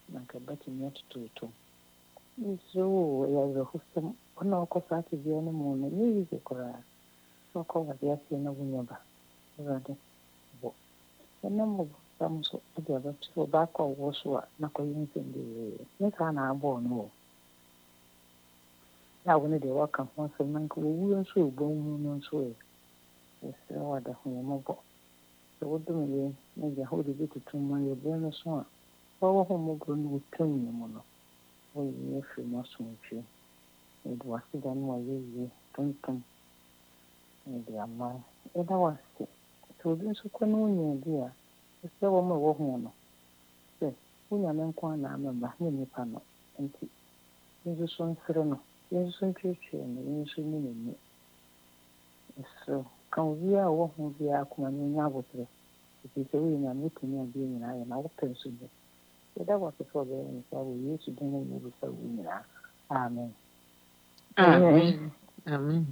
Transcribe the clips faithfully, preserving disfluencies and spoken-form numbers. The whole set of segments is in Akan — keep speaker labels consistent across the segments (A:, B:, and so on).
A: na nka bɛtumi atototo nso wo yɛwerɛhosɛm ɔna ɔkɔsa ate bia no mu no ne yize koraa sɛ ɔkɔ wade aseɛ na wonya ba awurade bɔ ɛnam mɔbɔsam so ade abɛto sɛ ɔbaakɔ ɔwɔ so a na kɔyɛ nsɛm bebree ne saa na abɔɔ no wɔ na wo no deɛ waka ho asɛm na nka wɔwuro nso ɔbɔ mu no nso ɛ yɛsrɛ wada ho yɛmmɔbɔ sɛ wodom yɛ na gya hɔ de bɛtutu ma yɛbrɛ no so a wɔwɔ ho mmɔborɔ no wɔtwam ne mu no wɔyɛ afiri mu asomtwe yɛde waseda no wayɛ yie tontom yɛde ama yɛda wase sɛ obi nso kɔ no wonya bi a ɛsɛ wɔ ma ɛwɔ ho no sɛ wonya me nko a na amɛma ne nnipa no nti yɛnso so nsere no yɛnso so ntwetwee no yɛnso ne n'ani ɛsɛ ka obi a ɔwɔ ho biara akoma no nya abotrɛ ɛfiri sɛ woyɛ nyame wotumi adeɛ nyinaa yɛ na wopɛ nso bi yɛda wase sɛ ɔbɛyɛ ne saa wɔ yesu din no mu bisa wo nyinaa amen
B: Amen. Amen.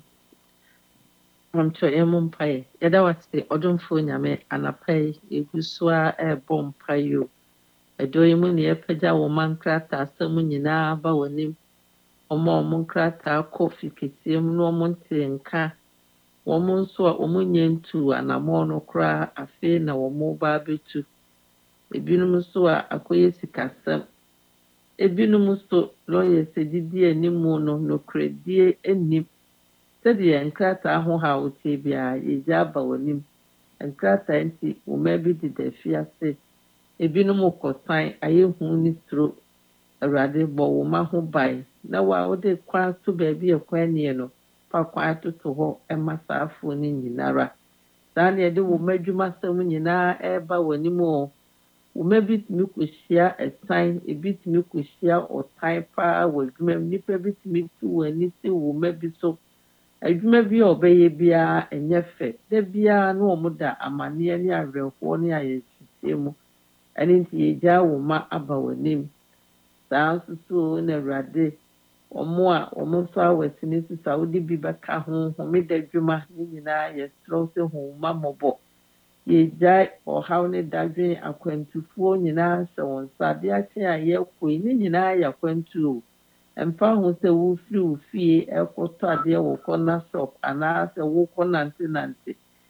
B: Mamcho emu mpaye. Yada wate odomfo nyame anapai egu so a ɛbɔ mpaye o. Ɛdɔ yi mu ne yɛpagya wo man krataa asɛm nyinaa ba w'anim. Ɔma ɔmo nkrataa kɔ fiketiɛ mu na ɔmo nte nka. Wɔmo nso a ɔmo nyɛ ntu anammɔn no koraa afei na wɔmo ba abɛtu. Ebinom nso a akɔyɛ sikasɛm. Ebinom nso lawyers didi anim no nokoredie anim. Sɛdeɛ nkrataa ho ha wotie biara yɛgya aba w'anim. Nkrataa nti wo mma bi deda afiase. Ebinom kɔsan ayɛhu ne suro. Awurade bɔ wo mma ho ban. Na wo a wode kwan to baabi a kwan nie no, fa kwan toto hɔ ɛma saafoɔ no nyinara. Saa ne yɛde wo mma adwumasɛm nyinaa ɛreba w'anim o. Wo mma bi tumi kɔhyia ɛsan, ebi tumi kɔhyia ɔtan paa wɔ adwuma mu. Nnipa bi tumi tu w'ani si wo mma bi so. Adwuma bi a ɔbɛyɛ biara ɛnyɛ fɛ. Da biara na wɔn da amanneɛ ne awerɛhoɔ ne ayɛhyehye mu. Ɛno nti yɛgyaa wo mma aba w'anim. Saa nso so na Awurade ɔmo a ɔmo nso awɔsi ne nso a wode bi bɛka ho homeda adwuma ne nyinaa yɛserɛ sɛ hu wo mma mmɔbɔ. Yɛgyae ɔhaw ne dadwen akwantufoɔ nyinaa hyɛ wɔn nsa. Ade akye a yɛkɔ yi ne nyinaa yɛ akwantu o. Ɛmfa ho sɛ wofiri wo fie ɛkɔtɔ adeɛ wɔ corner shop anaasɛ wokɔ nante nante.